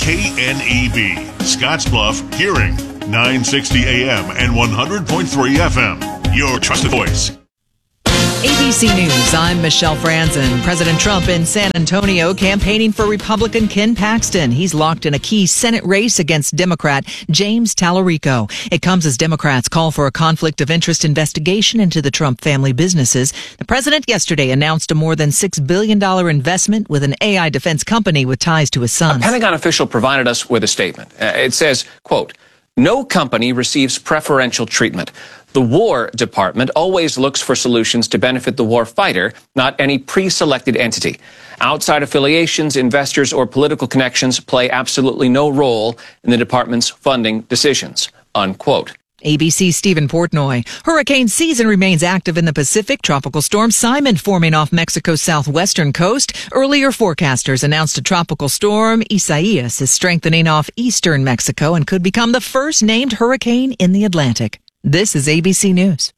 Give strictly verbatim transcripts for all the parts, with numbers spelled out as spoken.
K N E B, Scottsbluff, Hearing, nine sixty A M and one hundred point three F M. Your trusted voice. A B C News, I'm Michelle Franzen. President Trump in San Antonio campaigning for Republican Ken Paxton. He's locked in a key Senate race against Democrat James Tallarico. It comes as Democrats call for a conflict of interest investigation into the Trump family businesses. The president yesterday announced a more than six billion dollars investment with an A I defense company with ties to his son. A Pentagon official provided us with a statement. Uh, it says, quote, "No company receives preferential treatment. The War Department always looks for solutions to benefit the war fighter, not any pre-selected entity. Outside affiliations, investors, or political connections play absolutely no role in the department's funding decisions," unquote. A B C's Stephen Portnoy. Hurricane season remains active in the Pacific. Tropical storm Simon forming off Mexico's southwestern coast. Earlier forecasters announced a tropical storm, Isaias, is strengthening off eastern Mexico and could become the first named hurricane in the Atlantic. This is A B C News.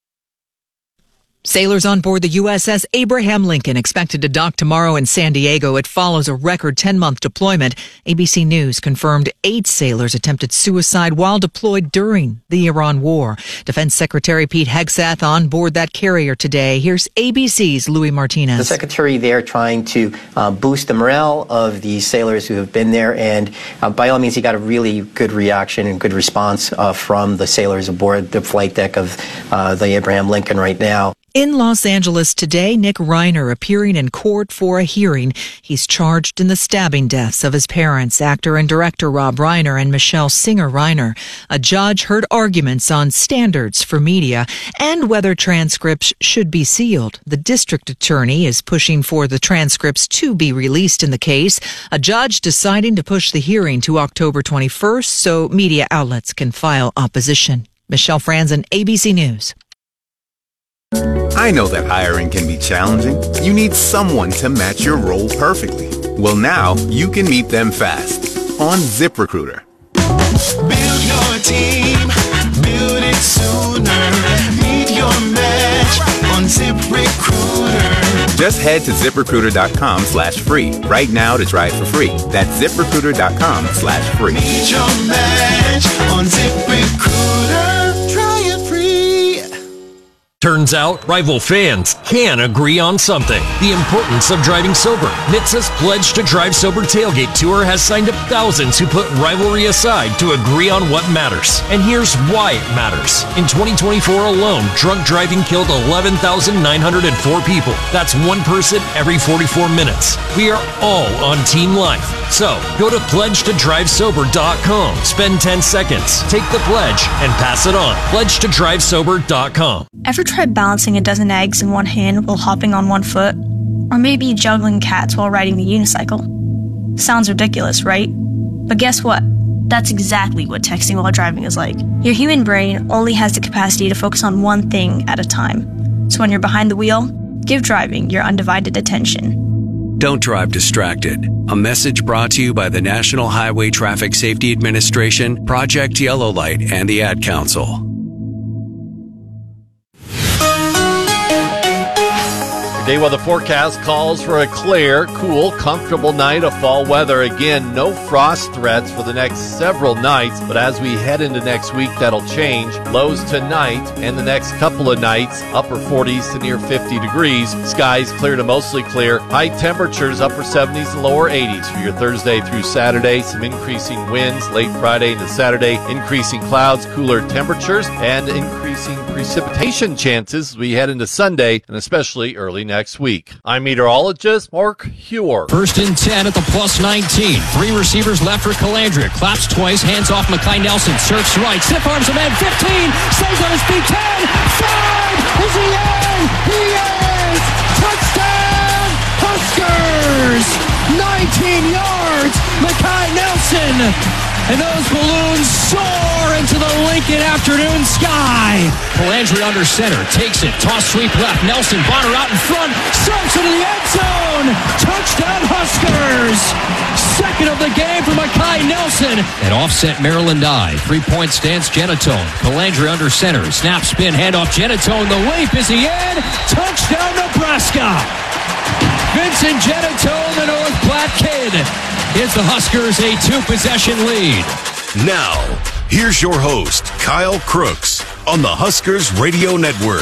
Sailors on board the U S S Abraham Lincoln expected to dock tomorrow in San Diego. It follows a record ten-month deployment. A B C News confirmed eight sailors attempted suicide while deployed during the Iran war. Defense Secretary Pete Hegseth on board that carrier today. Here's A B C's Louis Martinez. The Secretary there trying to uh, boost the morale of the sailors who have been there, and uh, by all means he got a really good reaction and good response uh, from the sailors aboard the flight deck of uh, the Abraham Lincoln right now. In Los Angeles today, Nick Reiner appearing in court for a hearing. He's charged in the stabbing deaths of his parents, actor and director Rob Reiner and Michelle Singer Reiner. A judge heard arguments on standards for media and whether transcripts should be sealed. The district attorney is pushing for the transcripts to be released in the case. A judge deciding to push the hearing to October twenty-first so media outlets can file opposition. Michelle Franzen, A B C News. I know that hiring can be challenging. You need someone to match your role perfectly. Well, now you can meet them fast on ZipRecruiter. Build your team, build it sooner. Meet your match on ZipRecruiter. Just head to ZipRecruiter.com slash free right now to try it for free. That's ZipRecruiter.com slash free. Meet your match on ZipRecruiter. Try it free. Turns out, rival fans can agree on something. The importance of driving sober. N H T S A's Pledge to Drive Sober Tailgate Tour has signed up thousands who put rivalry aside to agree on what matters. And here's why it matters. In twenty twenty-four alone, drunk driving killed eleven thousand nine hundred four people. That's one person every forty-four minutes. We are all on Team Life. So, go to pledge to drive sober dot com. Spend ten seconds, take the pledge, and pass it on. pledge to drive sober dot com. Ever tried balancing a dozen eggs in one hand while hopping on one foot? Or maybe juggling cats while riding the unicycle? Sounds ridiculous, right? But guess what? That's exactly what texting while driving is like. Your human brain only has the capacity to focus on one thing at a time. So when you're behind the wheel, give driving your undivided attention. Don't drive distracted. A message brought to you by the National Highway Traffic Safety Administration, Project Yellow Light, and the Ad Council. Day weather forecast calls for a clear, cool, comfortable night of fall weather. Again, no frost threats for the next several nights, but as we head into next week, that'll change. Lows tonight and the next couple of nights, upper forties to near fifty degrees. Skies clear to mostly clear. High temperatures, upper seventies to lower eighties for your Thursday through Saturday. Some increasing winds late Friday into Saturday. Increasing clouds, cooler temperatures, and increasing precipitation chances as we head into Sunday, and especially early next next week. I'm meteorologist Mark Huer. First and ten at the plus nineteen. Three receivers left for Calandria. Claps twice, hands off Makai Nelson. Surfs right, stiff arms a man. fifteen, stays on his feet. ten, five, is he in? He is! Touchdown, Huskers! nineteen yards, Makai Nelson! And those balloons soar into the Lincoln afternoon sky. Calandria under center, takes it, toss sweep left. Nelson, Bonner out in front, surfs into the end zone. Touchdown Huskers. Second of the game for Makai Nelson. At offset Maryland I, three-point stance Genatone. Calandria under center, snap spin, handoff Genatone. The leap is the end. Touchdown Nebraska. Vincent Genatone, the North Platte kid. gives the Huskers a two-possession lead. Now, here's your host, Kyle Crooks, on the Huskers Radio Network.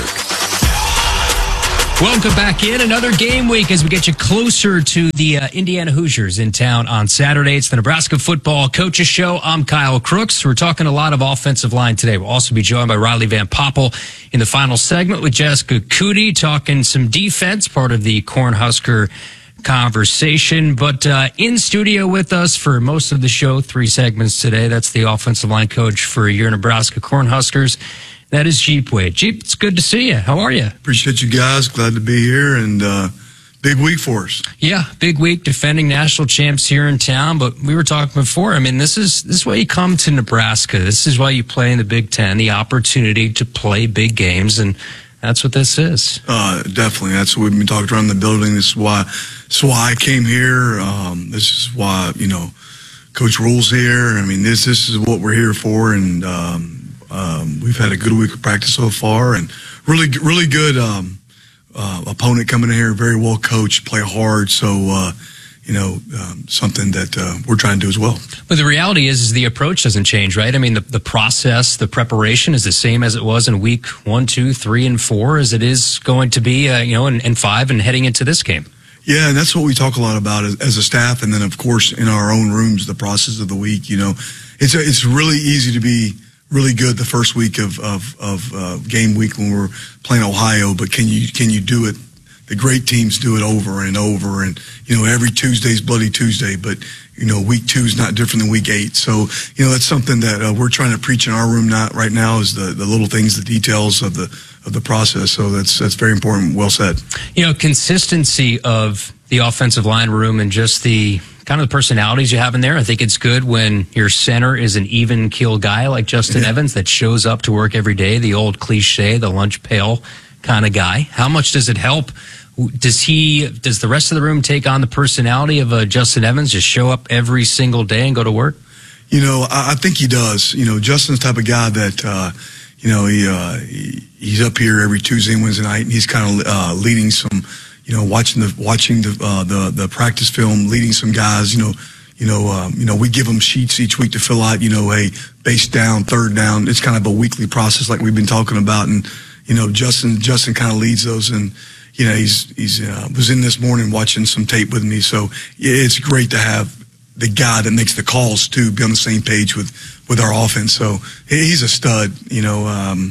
Welcome back in another game week as we get you closer to the uh, Indiana Hoosiers in town on Saturday. It's the Nebraska Football Coaches Show. I'm Kyle Crooks. We're talking a lot of offensive line today. We'll also be joined by Riley Van Poppel in the final segment with Jessica Cootie talking some defense, part of the Cornhusker conversation. But uh, in studio with us for most of the show, three segments today. That's the offensive line coach for your Nebraska Cornhuskers. That is Jeep Wade. Jeep, it's good to see you. How are you? Appreciate you guys. Glad to be here, and uh, big week for us. Yeah, big week, defending national champs here in town. But we were talking before. I mean, this is this is why you come to Nebraska. This is why you play in the Big Ten, the opportunity to play big games, and that's what this is. Uh, definitely. That's what we've been talking around the building. This is why, this is why I came here. Um, this is why, you know, Coach Rule's here. I mean, this this is what we're here for, and um, Um, we've had a good week of practice so far, and really, really good um, uh, opponent coming in here. Very well coached, play hard. So, uh, you know, um, something that uh, we're trying to do as well. But the reality is, is the approach doesn't change, right? I mean, the, the process, the preparation is the same as it was in week one, two, three, and four, as it is going to be, uh, you know, in, in five and heading into this game. Yeah, and that's what we talk a lot about as, as a staff, and then of course in our own rooms, the process of the week. You know, it's a, it's really easy to be really good the first week of of, of uh, game week when we're playing Ohio, but can you can you do it? The great teams do it over and over, and you know every Tuesday's Bloody Tuesday, but you know week two is not different than week eight. So you know that's something that uh, we're trying to preach in our room not right now is the the little things, the details of the of the process. So that's that's very important. Well said. You know, consistency of the offensive line room and just the kind of the personalities you have in there. I think it's good when your center is an even keel guy like Justin yeah. Evans that shows up to work every day, the old cliche, the lunch pail kind of guy. How much does it help? Does he, does the rest of the room take on the personality of uh, Justin Evans, just show up every single day and go to work? You know, I, I think he does. You know, Justin's the type of guy that, uh, you know, he, uh, he he's up here every Tuesday and Wednesday night, and he's kind of uh, leading some, you know, watching the watching the uh, the the practice film, leading some guys. You know, you know, um, you know, we give them sheets each week to fill out. You know, hey, base down, third down. It's kind of a weekly process, like we've been talking about. And you know, Justin Justin kind of leads those. And you know, he's he's uh, was in this morning watching some tape with me. So it's great to have the guy that makes the calls too be on the same page with with our offense. So he's a stud. You know, um,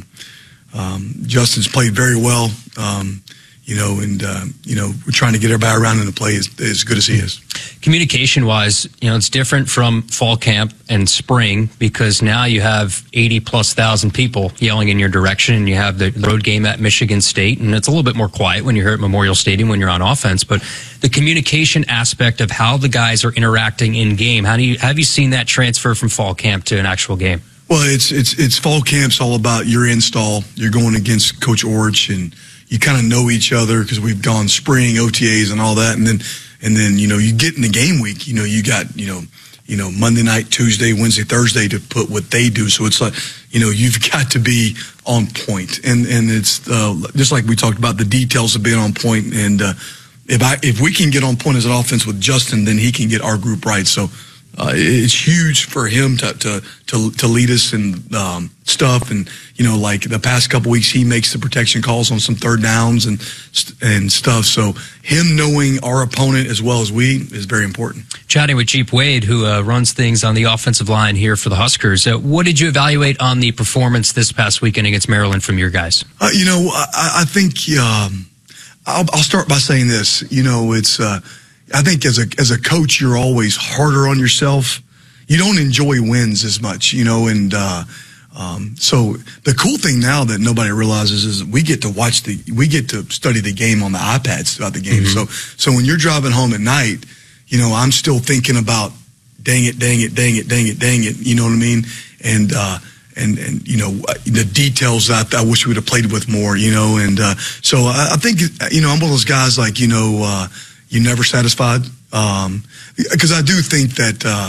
um, Justin's played very well. Um, You know, and, uh, you know, we're trying to get everybody around in the play as, as good as he is. Communication-wise, you know, it's different from fall camp and spring because now you have eighty-plus thousand people yelling in your direction, and you have the road game at Michigan State, and it's a little bit more quiet when you're here at Memorial Stadium when you're on offense. But the communication aspect of how the guys are interacting in-game, how do you have you seen that transfer from fall camp to an actual game? Well, it's it's it's fall camp's all about your install. You're going against Coach Orich, and you kind of know each other because we've gone spring O T As and all that, and then and then you know you get in the game week. You know you got you know you know Monday night, Tuesday, Wednesday, Thursday to put what they do. So it's like you know you've got to be on point, and and it's uh, just like we talked about the details of being on point. And uh, if I if we can get on point as an offense with Justin, then he can get our group right. So. Uh, it's huge for him to to to, to lead us in um, stuff, and you know, like the past couple weeks, he makes the protection calls on some third downs and and stuff. So him knowing our opponent as well as we is very important. Chatting with Jeep Wade, who uh, runs things on the offensive line here for the Huskers. Uh, what did you evaluate on the performance this past weekend against Maryland from your guys? Uh, you know, I, I think um, I'll, I'll start by saying this. You know, it's. Uh, I think as a as a coach, you're always harder on yourself. You don't enjoy wins as much, you know. And uh, um, so the cool thing now that nobody realizes is we get to watch the we get to study the game on the iPads throughout the game. Mm-hmm. So so when you're driving home at night, you know, I'm still thinking about dang it, dang it, dang it, dang it, dang it. You know what I mean? And uh, and and you know the details that I wish we would have played with more. You know, and uh, so I, I think you know I'm one of those guys like you know. Uh, You're never satisfied, um, because I do think that uh,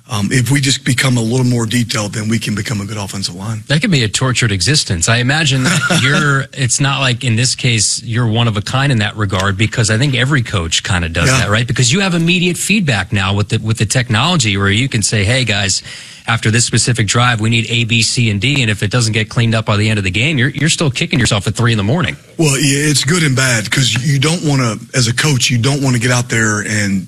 Um, if we just become a little more detailed, then we can become a good offensive line. That could be a tortured existence. I imagine that you're, it's not like in this case, you're one of a kind in that regard, because I think every coach kind of does Yeah. that, right? Because you have immediate feedback now with the, with the technology where you can say, hey guys, after this specific drive, we need A, B, C, and D. And if it doesn't get cleaned up by the end of the game, you're, you're still kicking yourself at three in the morning. Well, yeah, it's good and bad because you don't want to, as a coach, you don't want to get out there and